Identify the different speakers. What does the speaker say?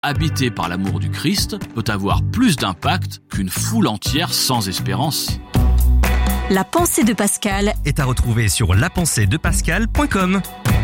Speaker 1: habité par l'amour du Christ, peut avoir plus d'impact qu'une foule entière sans espérance.
Speaker 2: La pensée de Pascal
Speaker 3: est à retrouver sur lapenseedepascal.com.